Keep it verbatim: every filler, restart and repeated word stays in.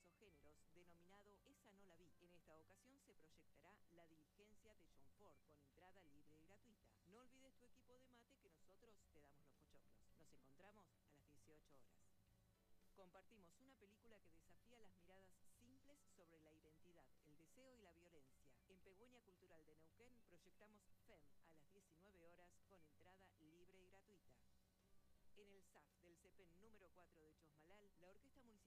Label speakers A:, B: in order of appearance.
A: diversos géneros, denominado Esa no la vi. En esta ocasión se proyectará La diligencia de John Ford, con entrada libre y gratuita. No olvides tu equipo de mate que nosotros te damos los pochoclos. Nos encontramos a las dieciocho horas. Compartimos una película que desafía las miradas simples sobre la identidad, el deseo y la violencia. En Pegüeña Cultural de Neuquén proyectamos F E M a las diecinueve horas con entrada libre y gratuita. En el S A F del CEPEN número cuatro de Chosmalal, la Orquesta Municipal